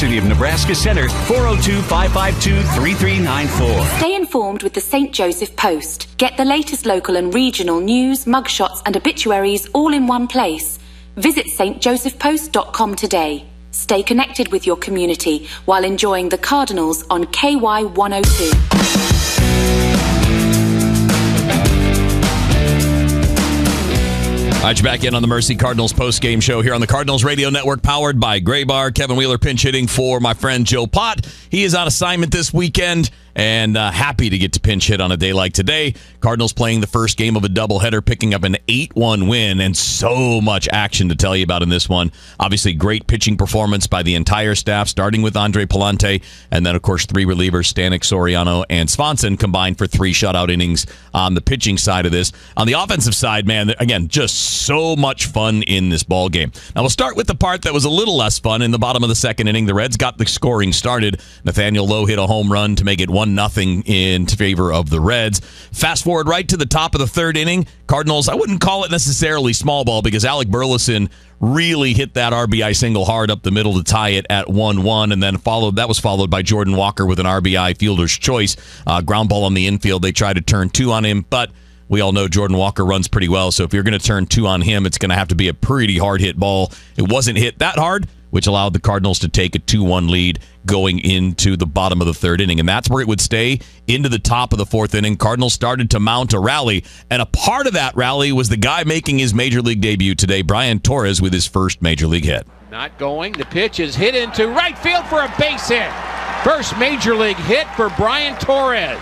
University of Nebraska Center, 402-552-3394. Stay informed with the St. Joseph Post. Get the latest local and regional news, mugshots and obituaries all in one place. Visit stjosephpost.com today. Stay connected with your community while enjoying the Cardinals on KY 102. All right, you're back in on the Mercy Cardinals post-game show here on the Cardinals Radio Network, powered by Gray Bar. Kevin Wheeler pinch hitting for my friend Joe Pott. He is on assignment this weekend and happy to get to pinch hit on a day like today. Cardinals playing the first game of a doubleheader, picking up an 8-1 win, and so much action to tell you about in this one. Obviously, great pitching performance by the entire staff, starting with Andre Palante, and then, of course, 3 relievers, Stanek, Soriano, and Swanson, combined for 3 shutout innings on the pitching side of this. On the offensive side, man, again, just so much fun in this ball game. Now, we'll start with the part that was a little less fun. In the bottom of the second inning, the Reds got the scoring started. Nathaniel Lowe hit a home run to make it 1-0 in favor of the Reds. Fast forward right to the top of the third inning. Cardinals, I wouldn't call it necessarily small ball because Alec Burleson really hit that RBI single hard up the middle to tie it at 1-1, and then that was followed by Jordan Walker with an RBI fielder's choice. Ground ball on the infield. They tried to turn 2 on him, but we all know Jordan Walker runs pretty well, so if you're going to turn 2 on him, it's going to have to be a pretty hard hit ball. It wasn't hit that hard, which allowed the Cardinals to take a 2-1 lead going into the bottom of the third inning. And that's where it would stay into the top of the fourth inning. Cardinals started to mount a rally, and a part of that rally was the guy making his Major League debut today, Brian Torres, with his first Major League hit. Not going. The pitch is hit into right field for a base hit. First Major League hit for Brian Torres.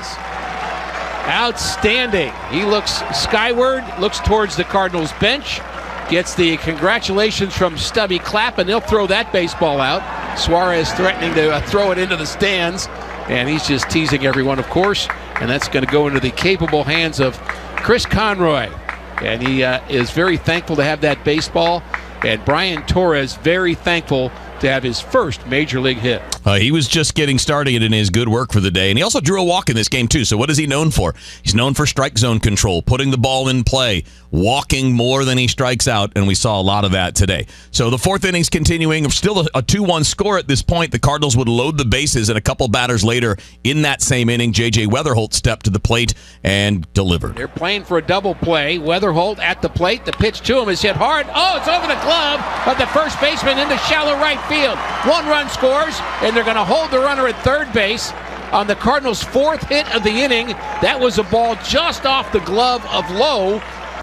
Outstanding. He looks skyward, looks towards the Cardinals bench, gets the congratulations from Stubby Clapp, and they'll throw that baseball out. Suarez threatening to throw it into the stands, and he's just teasing everyone, of course, and that's going to go into the capable hands of Chris Conroy, and he is very thankful to have that baseball, and Brian Torres very thankful to have his first Major League hit. He was just getting started in his good work for the day, and he also drew a walk in this game, too. So what is he known for? He's known for strike zone control, putting the ball in play, walking more than he strikes out, and we saw a lot of that today. So the fourth inning's continuing. Still a 2-1 score at this point. The Cardinals would load the bases, and a couple batters later in that same inning, J.J. Weatherholt stepped to the plate and delivered. They're playing for a double play. Weatherholt at the plate. The pitch to him is hit hard. Oh, it's over the glove of the first baseman into shallow right field. 1 run scores, and they're going to hold the runner at third base on the Cardinals' 4th hit of the inning. That was a ball just off the glove of Lowe.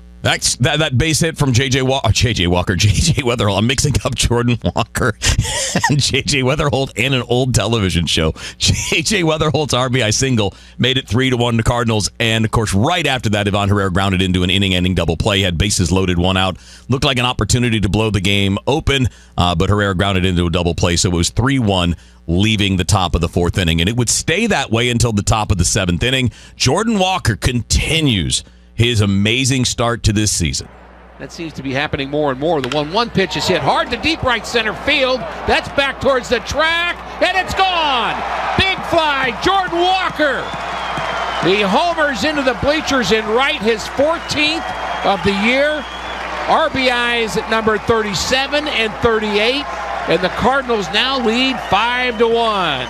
That base hit from J.J. Weatherholt. I'm mixing up Jordan Walker and J.J. Weatherholt and an old television show. J.J. Weatherholt's RBI single made it 3-1 to Cardinals, and of course, right after that, Ivan Herrera grounded into an inning-ending double play. Had bases loaded, 1 out. Looked like an opportunity to blow the game open, but Herrera grounded into a double play, so it was 3-1. Leaving the top of the fourth inning, and it would stay that way until the top of the 7th inning. Jordan Walker continues his amazing start to this season. That seems to be happening more and more. The 1-1 pitch is hit hard to deep right center field. That's back towards the track, and it's gone. Big fly, Jordan Walker. He homers into the bleachers in right, his 14th of the year. RBIs at number 37 and 38, and the Cardinals now lead 5-1.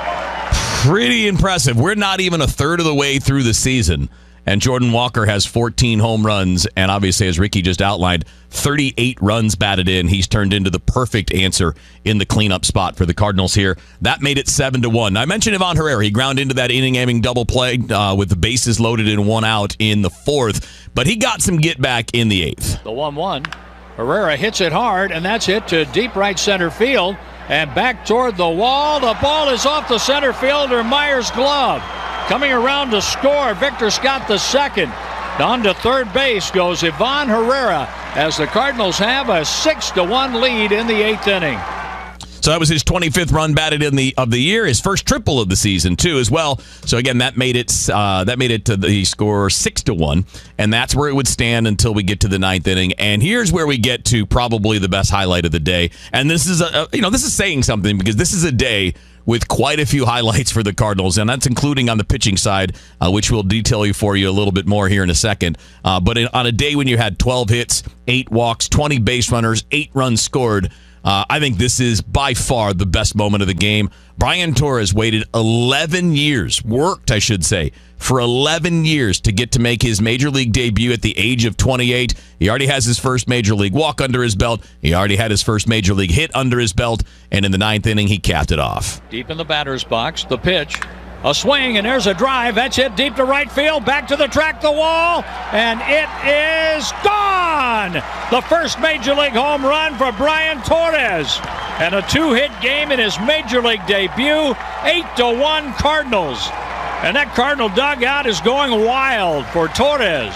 Pretty impressive. We're not even a third of the way through the season, and Jordan Walker has 14 home runs, and obviously, as Ricky just outlined, 38 runs batted in. He's turned into the perfect answer in the cleanup spot for the Cardinals here. That made it 7-1. I mentioned Ivan Herrera. He ground into that inning-ending double play with the bases loaded and 1 out in the 4th, but he got some get-back in the 8th. The 1-1. Herrera hits it hard, and that's hit to deep right center field and back toward the wall. The ball is off the center fielder Myers' glove. Coming around to score, Victor Scott the second. On to third base goes Ivan Herrera as the Cardinals have a 6-1 lead in the 8th inning. So that was his 25th run batted of the year, his first triple of the season too, as well. So again, that made it to the score 6-1, and that's where it would stand until we get to the 9th inning. And here's where we get to probably the best highlight of the day. And this is this is saying something, because this is a day with quite a few highlights for the Cardinals, and that's including on the pitching side, which we'll detail for you a little bit more here in a second. But on a day when you had 12 hits, 8 walks, 20 base runners, 8 runs scored, I think this is by far the best moment of the game. Brian Torres waited 11 years, worked, I should say, for 11 years to get to make his Major League debut at the age of 28. He already has his first Major League walk under his belt. He already had his first Major League hit under his belt. And in the 9th inning, he capped it off. Deep in the batter's box, the pitch. A swing, and there's a drive. That's hit deep to right field. Back to the track, the wall, and it is gone! The first Major League home run for Brian Torres. And a 2-hit game in his Major League debut. 8-1 Cardinals. And that Cardinal dugout is going wild for Torres.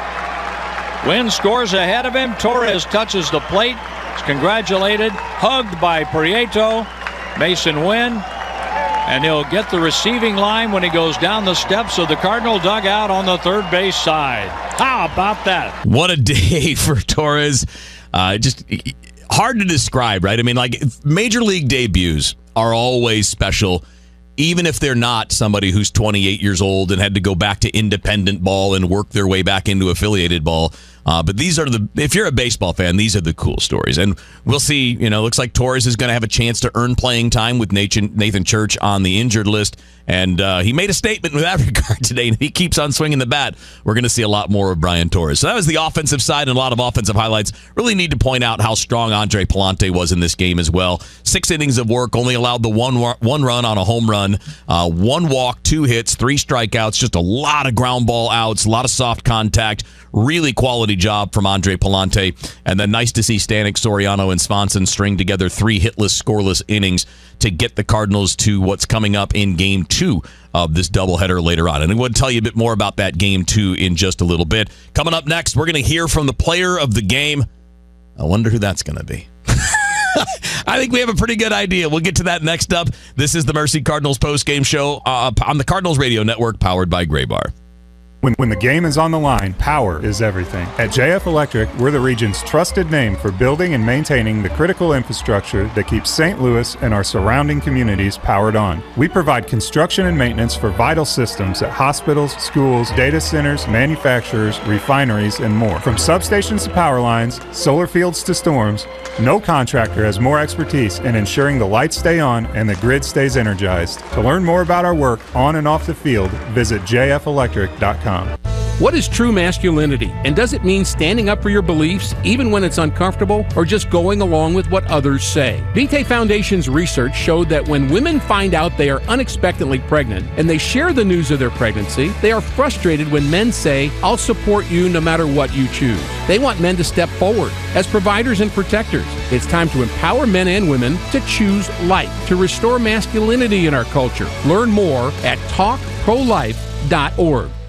Wynn scores ahead of him. Torres touches the plate. Is congratulated, hugged by Prieto. Mason Wynn. And he'll get the receiving line when he goes down the steps of the Cardinal dugout on the third base side. How about that? What a day for Torres. Just hard to describe, right? I mean, like, Major League debuts are always special, even if they're not somebody who's 28 years old and had to go back to independent ball and work their way back into affiliated ball. But these are if you're a baseball fan, these are the cool stories. And we'll see, looks like Torres is going to have a chance to earn playing time with Nathan Church on the injured list. And he made a statement in that regard today, and he keeps on swinging the bat. We're going to see a lot more of Brian Torres. So that was the offensive side and a lot of offensive highlights. Really need to point out how strong Andre Palante was in this game as well. 6 innings of work, only allowed the one run on a home run, 1 walk, 2 hits, 3 strikeouts, just a lot of ground ball outs, a lot of soft contact. Really quality job from Andre Palante. And then nice to see Stanek, Soriano, and Swanson string together 3 hitless, scoreless innings to get the Cardinals to what's coming up in Game 2 of this doubleheader later on. And I'm going to tell you a bit more about that Game 2 in just a little bit. Coming up next, we're going to hear from the player of the game. I wonder who that's going to be. I think we have a pretty good idea. We'll get to that next up. This is the Mercy Cardinals postgame show on the Cardinals Radio Network, powered by Graybar. When the game is on the line, power is everything. At JF Electric, we're the region's trusted name for building and maintaining the critical infrastructure that keeps St. Louis and our surrounding communities powered on. We provide construction and maintenance for vital systems at hospitals, schools, data centers, manufacturers, refineries, and more. From substations to power lines, solar fields to storms, no contractor has more expertise in ensuring the lights stay on and the grid stays energized. To learn more about our work on and off the field, visit jfelectric.com. What is true masculinity? And does it mean standing up for your beliefs even when it's uncomfortable, or just going along with what others say? Vitae Foundation's research showed that when women find out they are unexpectedly pregnant and they share the news of their pregnancy, they are frustrated when men say, "I'll support you no matter what you choose." They want men to step forward as providers and protectors. It's time to empower men and women to choose life, to restore masculinity in our culture. Learn more at talkprolife.org.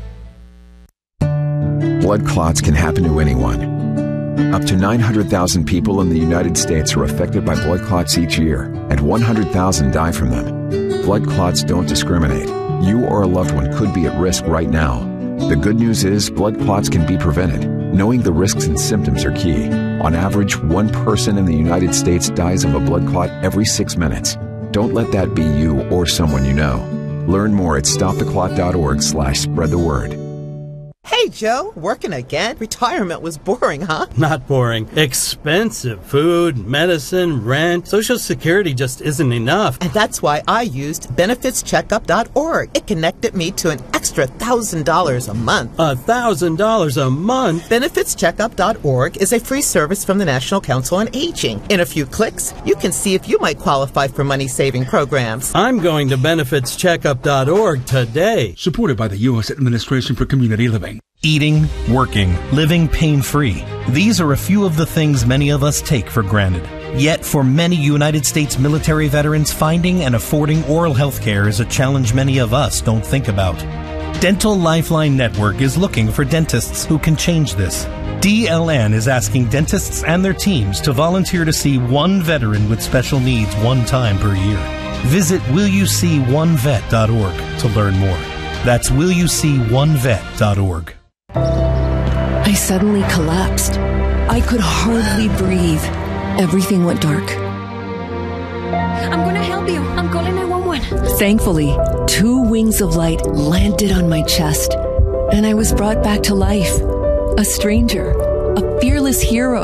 Blood clots can happen to anyone. Up to 900,000 people in the United States are affected by blood clots each year, and 100,000 die from them. Blood clots don't discriminate. You or a loved one could be at risk right now. The good news is blood clots can be prevented. Knowing the risks and symptoms are key. On average, 1 person in the United States dies of a blood clot every 6 minutes. Don't let that be you or someone you know. Learn more at stoptheclot.org/spread the word. Hey, Joe, working again? Retirement was boring, huh? Not boring. Expensive. Food, medicine, rent. Social Security just isn't enough. And that's why I used benefitscheckup.org. It connected me to an extra $1,000 a month. $1,000 a month? Benefitscheckup.org is a free service from the National Council on Aging. In a few clicks, you can see if you might qualify for money-saving programs. I'm going to benefitscheckup.org today. Supported by the U.S. Administration for Community Living. Eating, working, living pain-free. These are a few of the things many of us take for granted. Yet, for many United States military veterans, finding and affording oral health care is a challenge many of us don't think about. Dental Lifeline Network is looking for dentists who can change this. DLN is asking dentists and their teams to volunteer to see one veteran with special needs 1 time per year. Visit willyouseeonevet.org to learn more. That's willyouseeonevet.org. I suddenly collapsed. I could hardly breathe. Everything went dark. I'm gonna help you. I'm calling 911. Thankfully, 2 wings of light landed on my chest, and I was brought back to life. A stranger, a fearless hero,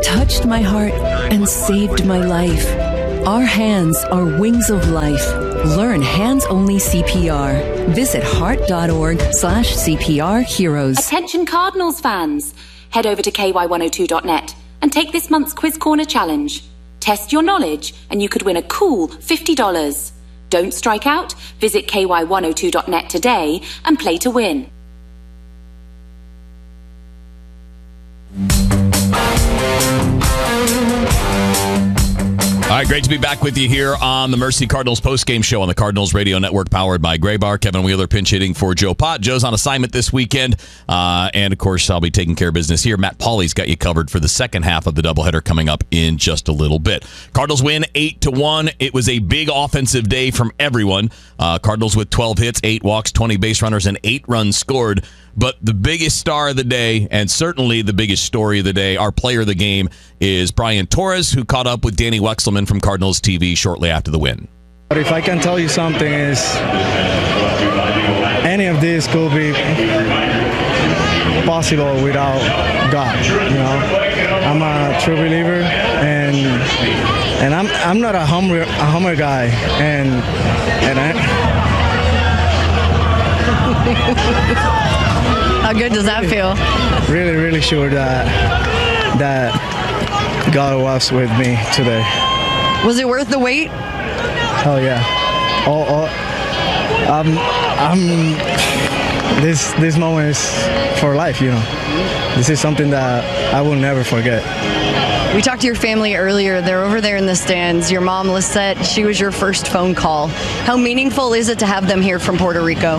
touched my heart and saved my life. Our hands are wings of life. Learn hands-only CPR. Visit heart.org/CPR heroes. Attention Cardinals fans. Head over to ky102.net and take this month's Quiz Corner challenge. Test your knowledge and you could win a cool $50. Don't strike out. Visit ky102.net today and play to win. All right, great to be back with you here on the Mercy Cardinals postgame show on the Cardinals Radio Network, powered by Graybar. Kevin Wheeler pinch hitting for Joe Pott. Joe's on assignment this weekend, and of course, I'll be taking care of business here. Matt Pauley's got you covered for the second half of the doubleheader coming up in just a little bit. Cardinals win 8-1. It was a big offensive day from everyone. Cardinals with 12 hits, 8 walks, 20 base runners, and 8 runs scored. But the biggest star of the day, and certainly the biggest story of the day, our player of the game, is Brian Torres, who caught up with Danny Wexelman from Cardinals TV shortly after the win. But if I can tell you something is any of this could be possible without God. You know, I'm a true believer, and I'm not a homer guy, and How good does that feel? Really, really sure that God was with me today. Was it worth the wait? Oh yeah. This moment is for life, you know. This is something that I will never forget. We talked to your family earlier. They're over there in the stands. Your mom, Lisette, she was your first phone call. How meaningful is it to have them here from Puerto Rico?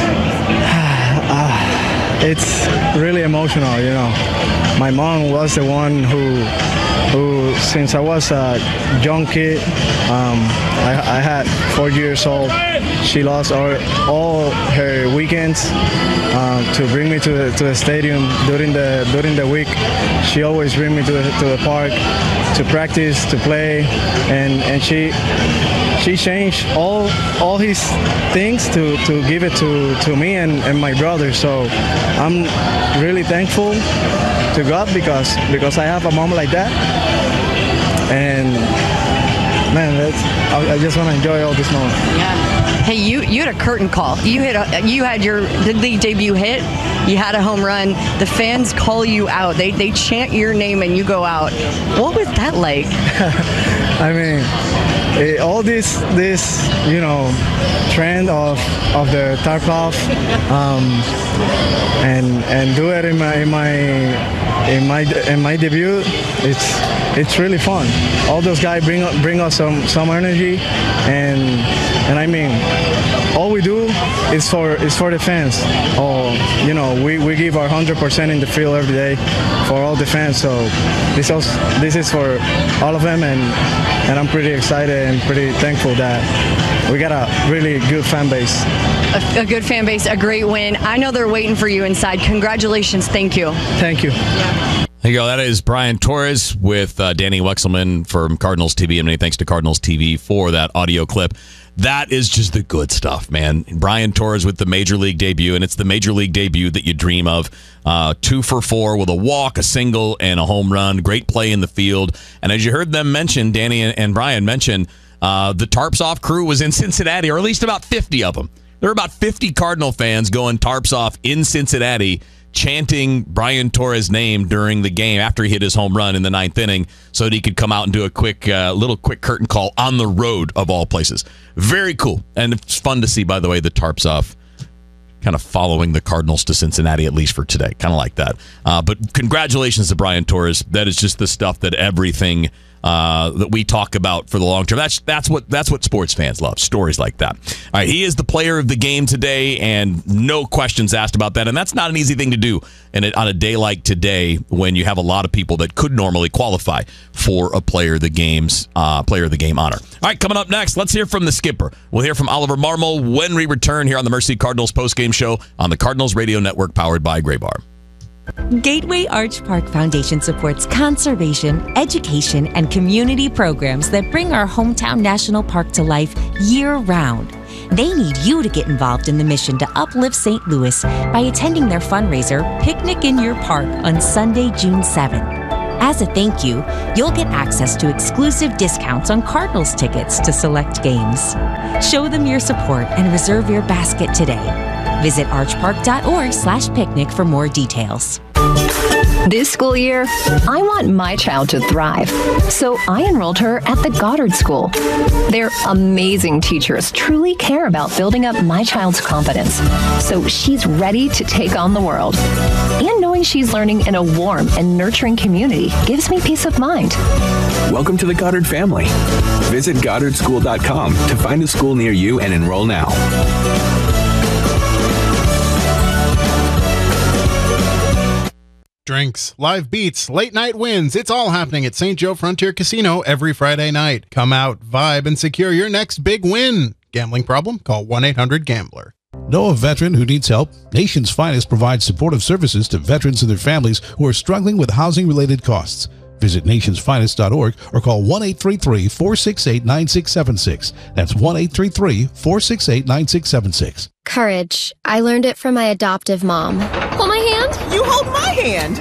It's really emotional, you know. My mom was the one who since I was a young kid, I had 4 years old. She lost all her weekends to bring me to the stadium during the week. She always bring me to the park to practice, to play, and she changed all his things to give it to me and my brother. So I'm really thankful to God because I have a mom like that. And man, I just want to enjoy all this moment. Yeah. Hey, you had a curtain call. You had your league debut hit. You had a home run. The fans call you out. They chant your name and you go out. What was that like? I mean, all this you know, trend of the tarp off, and do it in my debut. It's really fun. All those guys bring us some energy, and I mean, all we do is for the fans. You know, we give our 100% in the field every day for all the fans. So this is for all of them, and I'm pretty excited and pretty thankful that we got a really good fan base. A good fan base, a great win. I know they're waiting for you inside. Congratulations. Thank you. Thank you. Yeah. There you go. That is Brian Torres with Danny Wexelman from Cardinals TV. And many thanks to Cardinals TV for that audio clip. That is just the good stuff, man. Brian Torres with the Major League debut, and it's the Major League debut that you dream of. 2 for 4 with a walk, a single, and a home run. Great play in the field. And as you heard them mention, Danny and Brian mention, the Tarps Off crew was in Cincinnati, or at least about 50 of them. There were about 50 Cardinal fans going Tarps Off in Cincinnati, chanting Brian Torres' name during the game after he hit his home run in the 9th inning so that he could come out and do a quick curtain call on the road of all places. Very cool. And it's fun to see, by the way, the Tarps Off kind of following the Cardinals to Cincinnati, at least for today. Kind of like that. But congratulations to Brian Torres. That is just the stuff that everything that we talk about for the long term. That's what sports fans love. Stories like that. All right, he is the player of the game today, and no questions asked about that. And that's not an easy thing to do on a day like today when you have a lot of people that could normally qualify for a player of the game honor. All right, coming up next, let's hear from the skipper. We'll hear from Oliver Marmol when we return here on the Mercy Cardinals postgame show on the Cardinals Radio Network, powered by Graybar. Gateway Arch Park Foundation supports conservation, education, and community programs that bring our hometown national park to life year-round. They need you to get involved in the mission to uplift St. Louis by attending their fundraiser, Picnic in Your Park, on Sunday, June 7th. As a thank you, you'll get access to exclusive discounts on Cardinals tickets to select games. Show them your support and reserve your basket today. Visit archpark.org/picnic for more details. This school year, I want my child to thrive, so I enrolled her at the Goddard School. Their amazing teachers truly care about building up my child's confidence, so she's ready to take on the world. And knowing she's learning in a warm and nurturing community gives me peace of mind. Welcome to the Goddard family. Visit GoddardSchool.com to find a school near you and enroll now. Drinks, live beats, late night wins. It's all happening at St. Joe Frontier Casino every Friday night. Come out, vibe, and secure your next big win. Gambling problem? Call 1-800-GAMBLER. Know a veteran who needs help? Nation's Finest provides supportive services to veterans and their families who are struggling with housing-related costs. Visit nationsfinest.org or call 1-833-468-9676. That's 1-833-468-9676. Courage. I learned it from my adoptive mom. Hold my hand. You hold my hand.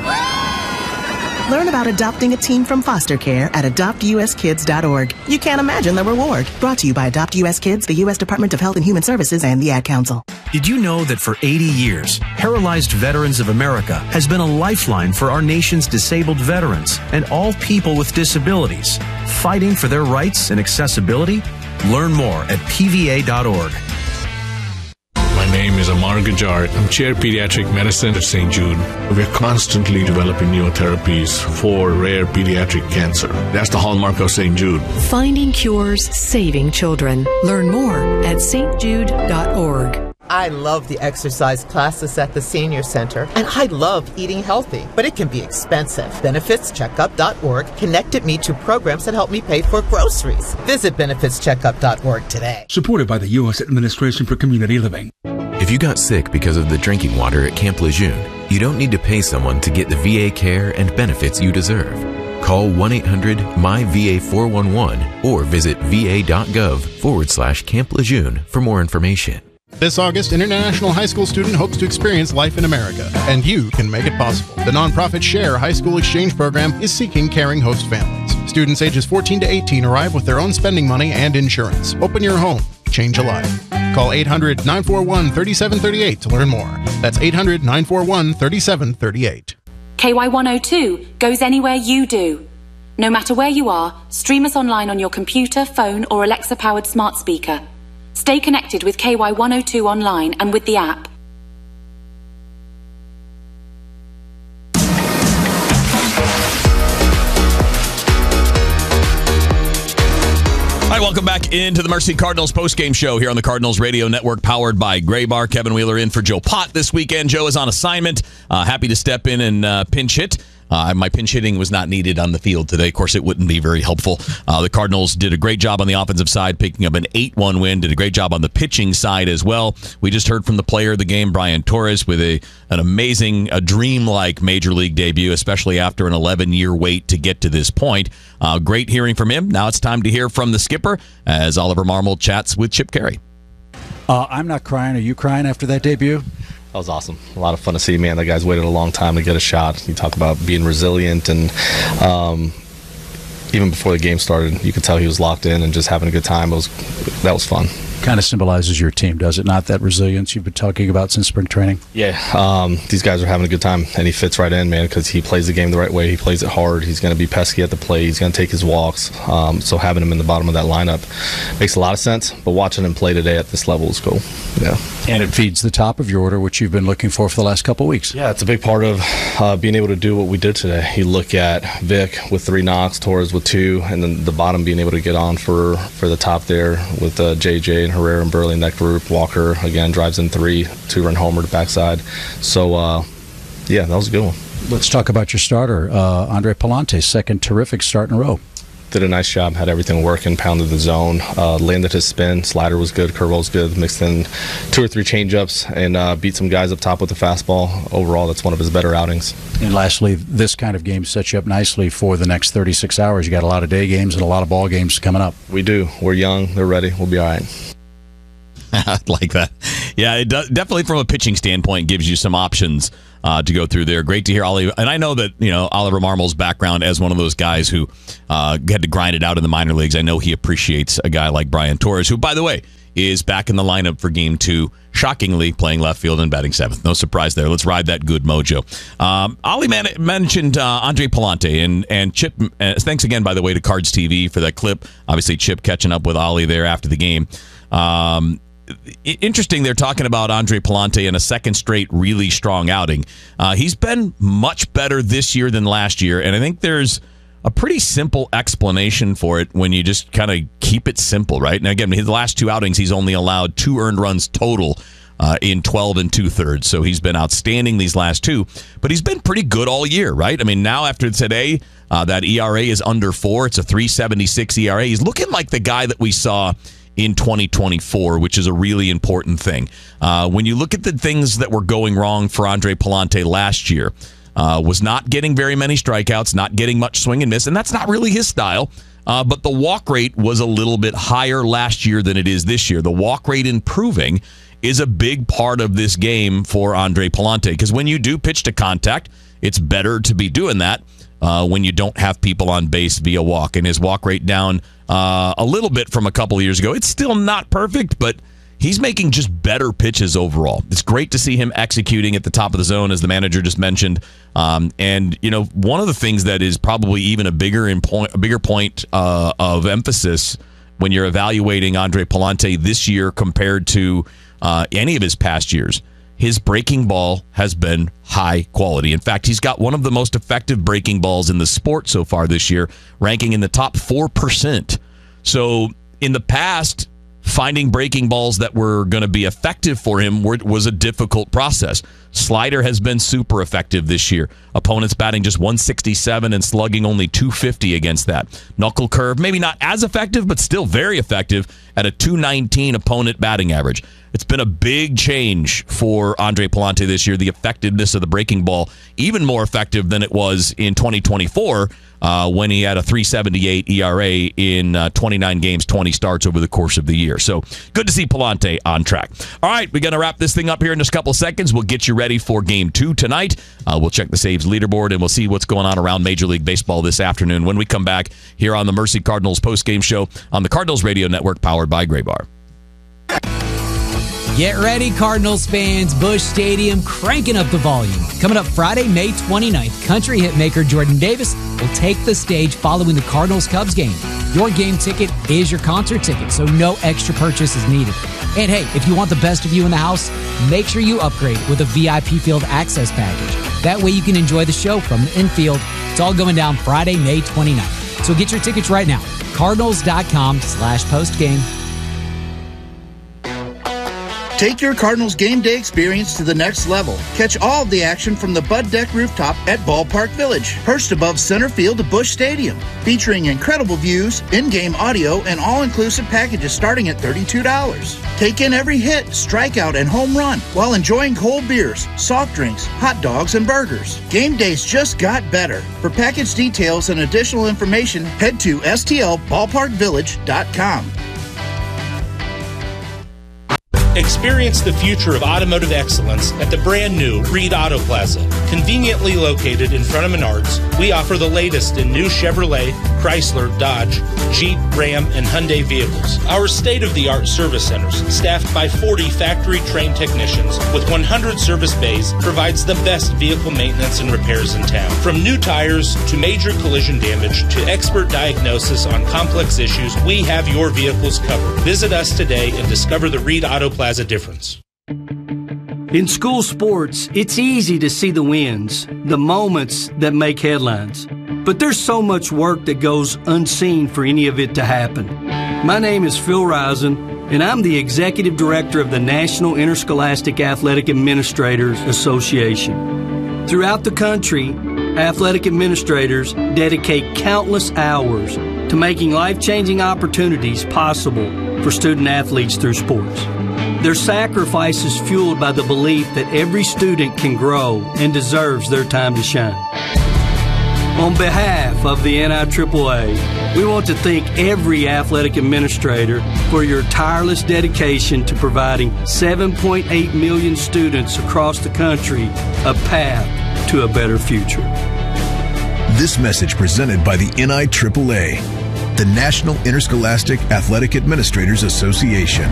Learn about adopting a teen from foster care at adoptuskids.org. You can't imagine the reward. Brought to you by Adopt US Kids, the U.S. Department of Health and Human Services, and the Ad Council. Did you know that for 80 years, Paralyzed Veterans of America has been a lifeline for our nation's disabled veterans and all people with disabilities, fighting for their rights and accessibility? Learn more at pva.org. My name is Amar Gujar. I'm Chair Pediatric Medicine at St. Jude. We're constantly developing new therapies for rare pediatric cancer. That's the hallmark of St. Jude. Finding cures, saving children. Learn more at stjude.org. I love the exercise classes at the Senior Center, and I love eating healthy, but it can be expensive. BenefitsCheckup.org connected me to programs that help me pay for groceries. Visit BenefitsCheckup.org today. Supported by the U.S. Administration for Community Living. If you got sick because of the drinking water at Camp Lejeune, you don't need to pay someone to get the VA care and benefits you deserve. Call 1-800-MY-VA411 or visit va.gov/Camp Lejeune for more information. This August, an international high school student hopes to experience life in America, and you can make it possible. The nonprofit SHARE High School Exchange Program is seeking caring host families. Students ages 14 to 18 arrive with their own spending money and insurance. Open your home. Change a life. Call 800-941-3738 to learn more. That's 800-941-3738. KY102 goes anywhere you do. No matter where you are, stream us online on your computer, phone, or Alexa-powered smart speaker. Stay connected with KY102 online and with the app. All right, welcome back into the Mercy Cardinals postgame show here on the Cardinals Radio Network, powered by Graybar. Kevin Wheeler in for Joe Pott this weekend. Joe is on assignment. Happy to step in and pinch hit. My pinch hitting was not needed on the field today. Of course, it wouldn't be very helpful. The Cardinals did a great job on the offensive side, picking up an 8-1 win. Did a great job on the pitching side as well. We just heard from the player of the game, Brian Torres, with an amazing, dreamlike Major League debut, especially after an 11-year wait to get to this point. Great hearing from him. Now it's time to hear from the skipper as Oliver Marmol chats with Chip Caray. I'm not crying. Are you crying after that debut? That was awesome. A lot of fun to see, man. That guy's waited a long time to get a shot. You talk about being resilient, and even before the game started, you could tell he was locked in and just having a good time. That was fun. Kind of symbolizes your team, does it not? That resilience you've been talking about since spring training? Yeah. These guys are having a good time, and he fits right in, man, because he plays the game the right way. He plays it hard. He's going to be pesky at the plate. He's going to take his walks. So having him in the bottom of that lineup makes a lot of sense, but watching him play today at this level is cool. Yeah. And it feeds the top of your order, which you've been looking for the last couple of weeks. Yeah, it's a big part of being able to do what we did today. You look at Vic with 3 knocks, Torres with 2, and then the bottom being able to get on for the top there with JJ and Herrera and Burley in that group. Walker, again, drives in 3, 2-run homer to backside. So, yeah, that was a good one. Let's talk about your starter, Andre Palante, second terrific start in a row. Did a nice job, had everything working, pounded the zone, landed his spin, slider was good, curveball was good, mixed in 2 or 3 changeups, and beat some guys up top with the fastball. Overall, that's one of his better outings. And lastly, this kind of game sets you up nicely for the next 36 hours. You got a lot of day games and a lot of ball games coming up. We do. We're young. They're ready. We'll be all right. I like that. Yeah, it does, definitely from a pitching standpoint gives you some options to go through there. Great to hear Ollie. And I know that, Oliver Marmol's background as one of those guys who had to grind it out in the minor leagues. I know he appreciates a guy like Brian Torres, who, by the way, is back in the lineup for Game 2, shockingly playing left field and batting 7th. No surprise there. Let's ride that good mojo. Ollie mentioned Andre Palante, and Chip, thanks again, by the way, to Cards TV for that clip. Obviously, Chip catching up with Ollie there after the game. Interesting, they're talking about Andre Palante in a second straight really strong outing. He's been much better this year than last year, and I think there's a pretty simple explanation for it when you just kind of keep it simple, right? And again, his last 2 outings, he's only allowed 2 earned runs total in 12 2/3. So he's been outstanding these last 2, but he's been pretty good all year, right? I mean, now after today, that ERA is under 4. It's a 3.76 ERA. He's looking like the guy that we saw in 2024, which is a really important thing. When you look at the things that were going wrong for Andre Palante last year, was not getting very many strikeouts, not getting much swing and miss, and that's not really his style. But the walk rate was a little bit higher last year than it is this year. The walk rate improving is a big part of this game for Andre Palante, because when you do pitch to contact, it's better to be doing that when you don't have people on base via walk. And his walk rate down a little bit from a couple of years ago. It's still not perfect, but he's making just better pitches overall. It's great to see him executing at the top of the zone, as the manager just mentioned. And one of the things that is probably even a bigger point of emphasis when you're evaluating Andre Palante this year compared to any of his past years, his breaking ball has been high quality. In fact, he's got one of the most effective breaking balls in the sport so far this year, ranking in the top 4%. So in the past, finding breaking balls that were going to be effective for him was a difficult process. Slider has been super effective this year. Opponents batting just 167 and slugging only 250 against that. Knuckle curve, maybe not as effective, but still very effective at a 219 opponent batting average. It's been a big change for Andre Palante this year, the effectiveness of the breaking ball, even more effective than it was in 2024 when he had a 3.78 ERA in 29 games, 20 starts over the course of the year. So good to see Palante on track. All right, we're going to wrap this thing up here in just a couple of seconds. We'll get you ready for Game 2 tonight. We'll check the saves leaderboard, and we'll see what's going on around Major League Baseball this afternoon when we come back here on the Mercy Cardinals postgame show on the Cardinals Radio Network, powered by Graybar. Get ready, Cardinals fans. Busch Stadium cranking up the volume. Coming up Friday, May 29th, country hitmaker Jordan Davis will take the stage following the Cardinals-Cubs game. Your game ticket is your concert ticket, so no extra purchase is needed. And hey, if you want the best view in the house, make sure you upgrade with a VIP Field Access package. That way you can enjoy the show from the infield. It's all going down Friday, May 29th. So get your tickets right now. Cardinals.com/postgame. Take your Cardinals game day experience to the next level. Catch all of the action from the Bud Deck rooftop at Ballpark Village, perched above center field of Busch Stadium, featuring incredible views, in-game audio, and all-inclusive packages starting at $32. Take in every hit, strikeout, and home run while enjoying cold beers, soft drinks, hot dogs, and burgers. Game days just got better. For package details and additional information, head to stlballparkvillage.com. Experience the future of automotive excellence at the brand new Reed Auto Plaza. Conveniently located in front of Menards, we offer the latest in new Chevrolet, Chrysler, Dodge, Jeep, Ram, and Hyundai vehicles. Our state-of-the-art service centers, staffed by 40 factory-trained technicians with 100 service bays, provides the best vehicle maintenance and repairs in town. From new tires to major collision damage to expert diagnosis on complex issues, we have your vehicles covered. Visit us today and discover the Reed Auto Plaza difference. In school sports, it's easy to see the wins, the moments that make headlines. But there's so much work that goes unseen for any of it to happen. My name is Phil Risen, and I'm the Executive Director of the National Interscholastic Athletic Administrators Association. Throughout the country, athletic administrators dedicate countless hours to making life-changing opportunities possible for student athletes through sports. Their sacrifice is fueled by the belief that every student can grow and deserves their time to shine. On behalf of the NIAAA, We want to thank every athletic administrator for your tireless dedication to providing 7.8 million students across the country a path to a better future. This message presented by the NIAAA, the National Interscholastic Athletic Administrators Association.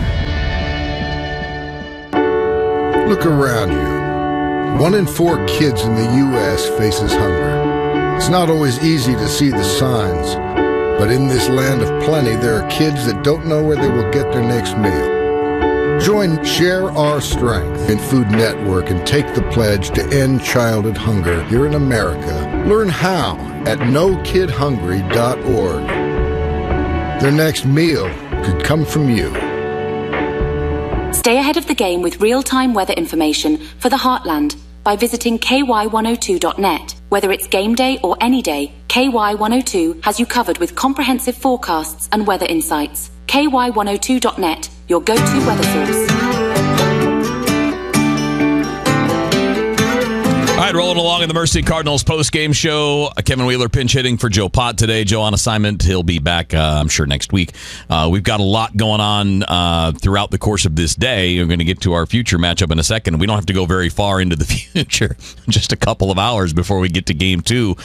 Look around you. 1 in 4 kids in the U.S. faces hunger. It's not always easy to see the signs, but in this land of plenty, there are kids that don't know where they will get their next meal. Join Share Our Strength in Food Network and take the pledge to end childhood hunger here in America. Learn how at NoKidHungry.org. Their next meal could come from you. Stay ahead of the game with real-time weather information for the Heartland by visiting ky102.net. Whether it's game day or any day, KY102 has you covered with comprehensive forecasts and weather insights. ky102.net, your go-to weather source. All right, rolling along in the Mercy Cardinals post-game show. Kevin Wheeler pinch hitting for Joe Pott today. Joe on assignment. He'll be back, I'm sure, next week. We've got a lot going on throughout the course of this day. We're going to get to our future matchup in a second. We don't have to go very far into the future. Just a couple of hours before we get to Game 2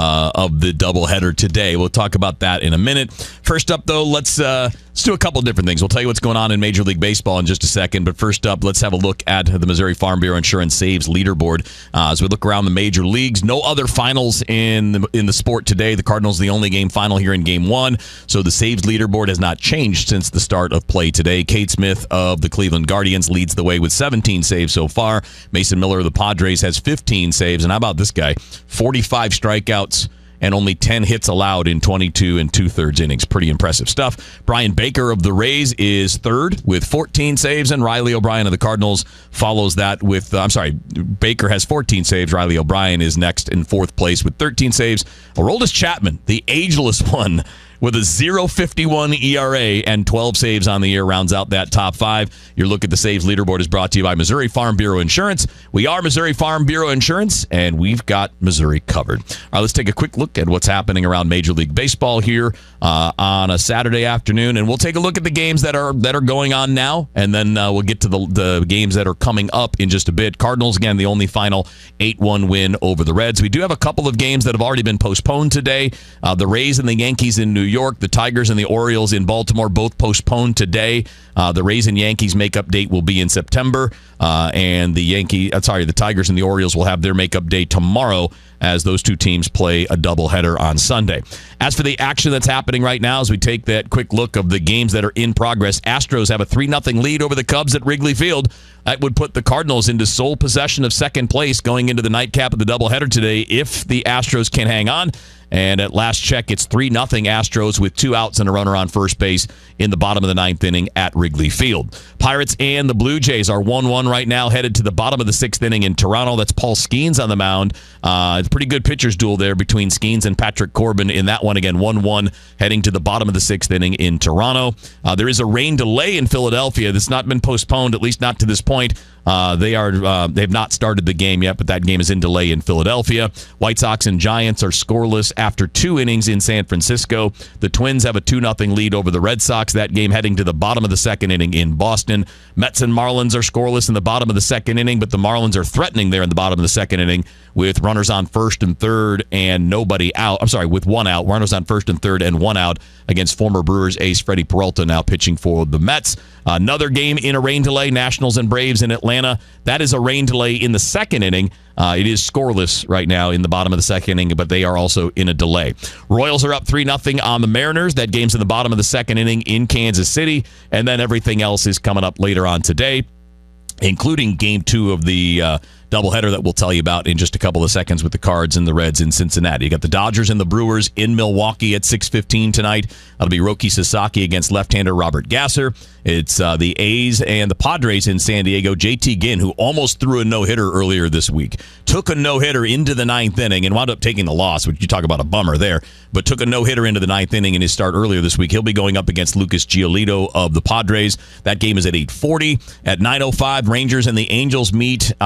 of the doubleheader today. We'll talk about that in a minute. First up, though, let's do a couple of different things. We'll tell you what's going on in Major League Baseball in just a second. But first up, let's have a look at the Missouri Farm Bureau Insurance Saves leaderboard. As we look around the major leagues, no other finals in the sport today. The Cardinals the only game final here in Game 1, so the saves leaderboard has not changed since the start of play today. Cade Smith of the Cleveland Guardians leads the way with 17 saves so far. Mason Miller of the Padres has 15 saves, and how about this guy? 45 strikeouts and only 10 hits allowed in 22 and 2/3 innings. Pretty impressive stuff. Brian Baker of the Rays is third with 14 saves, and Riley O'Brien of the Cardinals follows that with, Baker has 14 saves. Riley O'Brien is next in fourth place with 13 saves. Aroldis Chapman, the ageless one, with a 0.51 ERA and 12 saves on the year, rounds out that top 5. Your look at the saves leaderboard is brought to you by Missouri Farm Bureau Insurance. We are Missouri Farm Bureau Insurance, and we've got Missouri covered. All right, let's take a quick look at what's happening around Major League Baseball here on a Saturday afternoon, and we'll take a look at the games that are going on now, and then we'll get to the games that are coming up in just a bit. Cardinals, again, the only final 8-1 win over the Reds. We do have a couple of games that have already been postponed today. The Rays and the Yankees in New York, the Tigers and the Orioles in Baltimore, both postponed today. The Rays and Yankees makeup date will be in September, and the Tigers and the Orioles will have their makeup day tomorrow as those two teams play a doubleheader on Sunday. As for the action that's happening right now, as we take that quick look of the games that are in progress, Astros have a 3-0 lead over the Cubs at Wrigley Field. That would put the Cardinals into sole possession of second place going into the nightcap of the doubleheader today if the Astros can hang on. And at last check, it's 3-0 Astros with 2 outs and a runner on first base in the bottom of the 9th inning at Wrigley Field. Pirates and the Blue Jays are 1-1 right now, headed to the bottom of the 6th inning in Toronto. That's Paul Skeens on the mound. It's a pretty good pitcher's duel there between Skeens and Patrick Corbin in that one. Again, 1-1 heading to the bottom of the 6th inning in Toronto. There is a rain delay in Philadelphia that's not been postponed, at least not to this point. They've not started the game yet, but that game is in delay in Philadelphia. White Sox and Giants are scoreless after 2 innings in San Francisco. The Twins have a 2-0 lead over the Red Sox. That game heading to the bottom of the 2nd inning in Boston. Mets and Marlins are scoreless in the bottom of the 2nd inning, but the Marlins are threatening there in the bottom of the 2nd inning with runners on first and third and nobody out. With 1 out. Runners on first and third and 1 out against former Brewers ace Freddie Peralta now pitching for the Mets. Another game in a rain delay, Nationals and Braves in Atlanta. That is a rain delay in the 2nd inning. It is scoreless right now in the bottom of the 2nd inning, but they are also in a delay. Royals are up 3-0 on the Mariners. That game's in the bottom of the 2nd inning in Kansas City. And then everything else is coming up later on today, including Game 2 of the doubleheader that we'll tell you about in just a couple of seconds with the Cards and the Reds in Cincinnati. You got the Dodgers and the Brewers in Milwaukee at 6:15 tonight. That'll be Roki Sasaki against left-hander Robert Gasser. It's the A's and the Padres in San Diego. JT Ginn, who almost threw a no-hitter earlier this week, took a no-hitter into the 9th inning and wound up taking the loss, which you talk about a bummer there, but took a no-hitter into the 9th inning in his start earlier this week. He'll be going up against Lucas Giolito of the Padres. That game is at 8:40. At 9:05, Rangers and the Angels meet in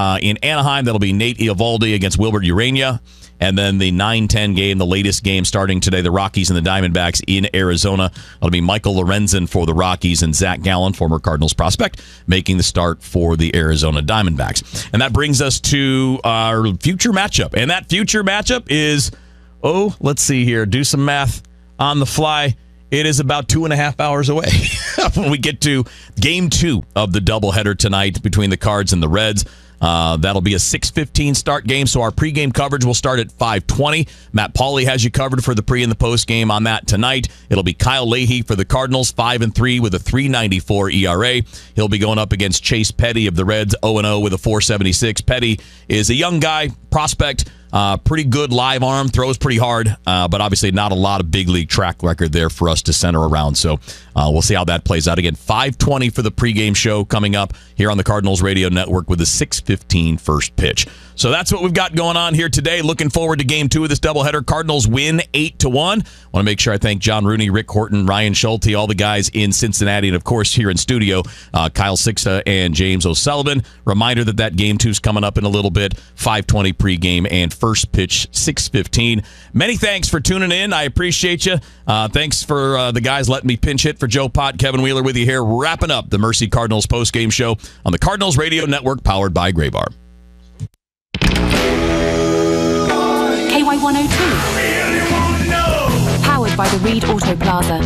Anaheim, that'll be Nate Eovaldi against Wilbert Urania. And then the 9-10 game, the latest game starting today, the Rockies and the Diamondbacks in Arizona. It'll be Michael Lorenzen for the Rockies and Zach Gallen, former Cardinals prospect, making the start for the Arizona Diamondbacks. And that brings us to our future matchup. And that future matchup is, let's see here, do some math on the fly. It is about 2.5 hours away when we get to Game 2 of the doubleheader tonight between the Cards and the Reds. That'll be a 6:15 start game, so our pregame coverage will start at 5:20. Matt Pauley has you covered for the pre and the post game on that tonight. It'll be Kyle Leahy for the Cardinals, 5-3 with a 3.94 ERA. He'll be going up against Chase Petty of the Reds, 0-0 with a 4.76. Petty is a young guy, prospect. Pretty good live arm, throws pretty hard, but obviously not a lot of big league track record there for us to center around. So we'll see how that plays out. Again, 5:20 for the pregame show coming up here on the Cardinals Radio Network with a 6:15 first pitch. So that's what we've got going on here today. Looking forward to Game 2 of this doubleheader. Cardinals win 8-1. Want to make sure I thank John Rooney, Rick Horton, Ryan Schulte, all the guys in Cincinnati, and of course here in studio, Kyle Sixta and James O'Sullivan. Reminder that Game 2 is coming up in a little bit. 5:20 pregame and first pitch 6:15. Many thanks for tuning in. I appreciate you. Thanks for the guys letting me pinch hit for Joe Pott. Kevin Wheeler with you here, wrapping up the Mercy Cardinals postgame show on the Cardinals Radio Network, powered by Graybar. KY102. Powered by the Reed Auto Plaza.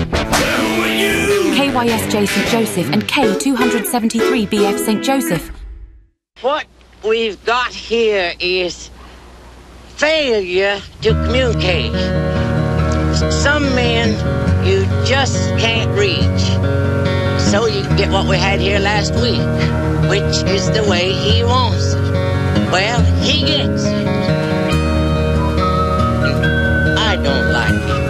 KYSJ St. Joseph and K273BF St. Joseph. What we've got here is failure to communicate. Some men you just can't reach. So you get what we had here last week, which is the way he wants it. Well, he gets it. I don't like it.